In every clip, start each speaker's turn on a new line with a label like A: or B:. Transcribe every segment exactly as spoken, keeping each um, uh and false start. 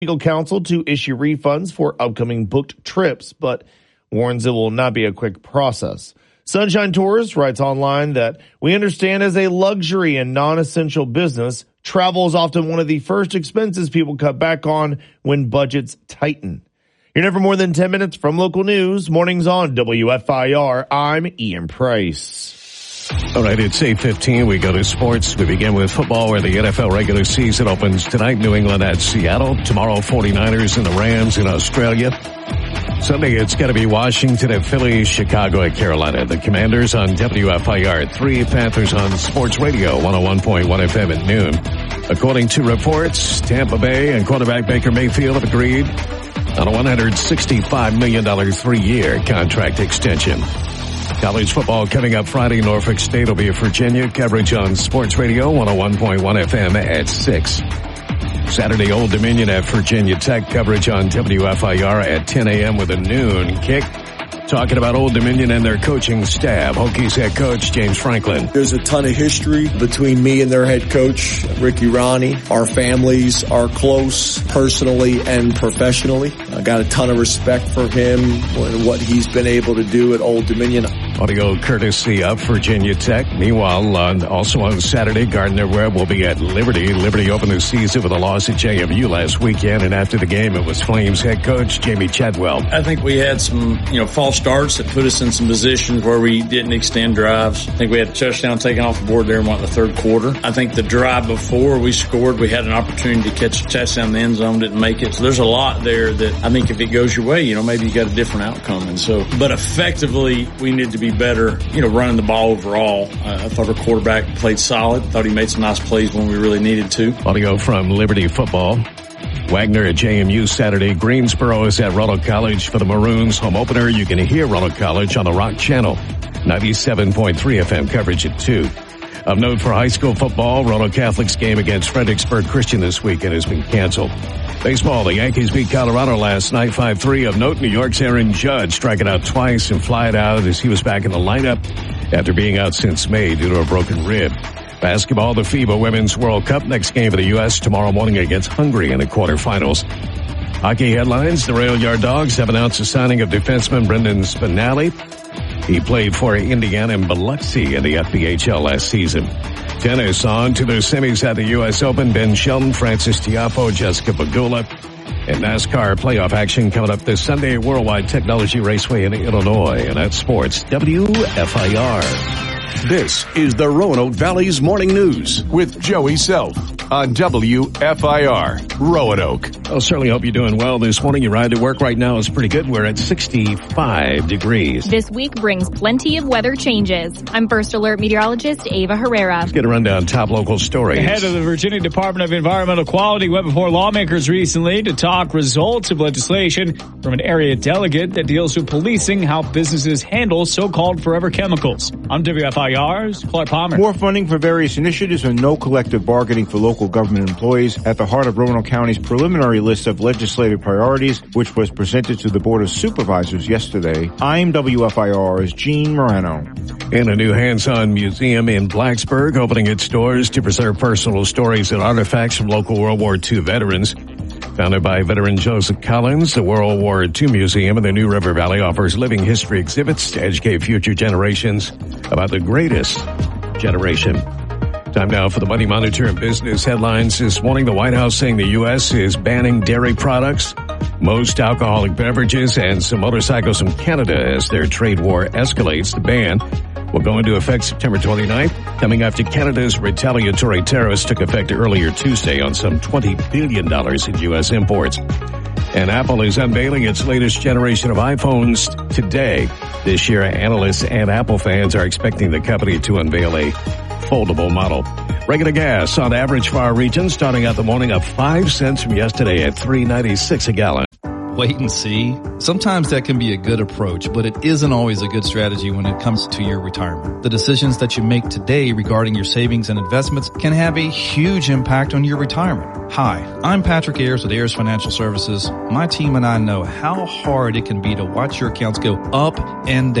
A: Legal counsel to issue refunds for upcoming booked trips, but warns it will not be a quick process. Sunshine Tours writes online that we understand as a luxury and non-essential business, travel is often one of the first expenses people cut back on when budgets tighten. You're never more than ten minutes from local news. Mornings on W F I R. I'm Ian Price.
B: All right, it's eight fifteen. We go to sports. We begin with football where the N F L regular season opens tonight. New England at Seattle. Tomorrow, 49ers and the Rams in Australia. Sunday, it's going to be Washington at Philly, Chicago at Carolina. The Commanders on W F I R at three. Panthers on Sports Radio, one oh one point one F M at noon. According to reports, Tampa Bay and quarterback Baker Mayfield have agreed on a one hundred sixty-five million dollars three-year contract extension. College football coming up Friday. Norfolk State will be at Virginia. Coverage on Sports Radio, one oh one point one F M at six. Saturday, Old Dominion at Virginia Tech. Coverage on W F I R at ten a.m. with a noon kick. Talking about Old Dominion and their coaching staff. Hokies head coach James Franklin.
C: There's a ton of history between me and their head coach, Ricky Ronnie. Our families are close personally and professionally. I got a ton of respect for him and what he's been able to do at Old Dominion.
B: Audio courtesy of Virginia Tech. Meanwhile, on, also on Saturday, Gardner-Webb will be at Liberty. Liberty opened the season with a loss at J M U last weekend, and after the game, it was Flames head coach Jamie Chadwell.
D: I think we had some, you know, false starts that put us in some positions where we didn't extend drives. I think we had a touchdown taken off the board there in what, the third quarter. I think the drive before we scored, we had an opportunity to catch a touchdown in the end zone, didn't make it. So there's a lot there that I think if it goes your way, you know, maybe you got a different outcome. And so, but effectively, we need to be better, you know, running the ball overall. Uh, I thought our quarterback played solid. Thought he made some nice plays when we really needed to.
B: Audio from Liberty Football. Wagner at J M U Saturday. Greensboro is at Roanoke College for the Maroons home opener. You can hear Roanoke College on the Rock Channel. ninety-seven point three F M coverage at two. Of note for high school football, Roanoke Catholic's game against Fredericksburg Christian this weekend has been canceled. Baseball, the Yankees beat Colorado last night five three. Of note, New York's Aaron Judge striking out twice and flying out as he was back in the lineup after being out since May due to a broken rib. Basketball, the FIBA Women's World Cup. Next game for the U S tomorrow morning against Hungary in the quarterfinals. Hockey headlines, the Rail Yard Dogs have announced the signing of defenseman Brendan Spinelli. He played for Indiana and Biloxi in the F B H L last season. Tennis on to the semis at the U S Open. Ben Shelton, Francis Tiafoe, Jessica Pegula. And NASCAR playoff action coming up this Sunday at Worldwide Technology Raceway in Illinois. And that's sports. W F I R.
E: This is the Roanoke Valley's Morning News with Joey Self on W F I R, Roanoke.
B: I certainly hope you're doing well this morning. Your ride to work right now is pretty good. We're at sixty-five degrees.
F: This week brings plenty of weather changes. I'm First Alert meteorologist Ava Herrera.
B: Let's get a rundown top local stories.
G: The head of the Virginia Department of Environmental Quality went before lawmakers recently to talk results of legislation from an area delegate that deals with policing how businesses handle so-called forever chemicals. I'm W F I R's Clark Palmer.
H: More funding for various initiatives and no collective bargaining for local government employees at the heart of Roanoke County's preliminary list of legislative priorities, which was presented to the Board of Supervisors yesterday. I'm W F I R's Gene Morano.
B: And a new hands-on museum in Blacksburg opening its doors to preserve personal stories and artifacts from local World War Two veterans. Founded by veteran Joseph Collins, the World War Two Museum in the New River Valley offers living history exhibits to educate future generations about the greatest generation. Time now for the Money Monitor and business headlines this morning. The White House saying the U S is banning dairy products, most alcoholic beverages, and some motorcycles from Canada as their trade war escalates. The ban will go into effect September twenty-ninth, coming after Canada's retaliatory tariffs took effect earlier Tuesday on some twenty billion dollars in U S imports. And Apple is unveiling its latest generation of iPhones today. This year, analysts and Apple fans are expecting the company to unveil a foldable model. Regular gas on average for our region starting out the morning up five cents from yesterday at three ninety-six a gallon.
I: Wait and see. Sometimes that can be a good approach, but it isn't always a good strategy when it comes to your retirement. The decisions that you make today regarding your savings and investments can have a huge impact on your retirement. Hi, I'm Patrick Ayers with Ayers Financial Services. My team and I know how hard it can be to watch your accounts go up and down.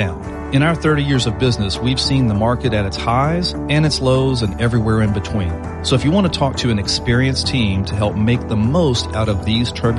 I: In our thirty years of business, we've seen the market at its highs and its lows and everywhere in between. So if you want to talk to an experienced team to help make the most out of these turbulent